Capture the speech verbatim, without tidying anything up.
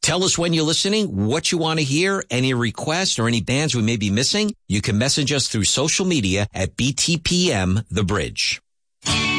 Tell us when you're listening, what you want to hear, any requests or any bands we may be missing. You can message us through social media at B T P M The Bridge.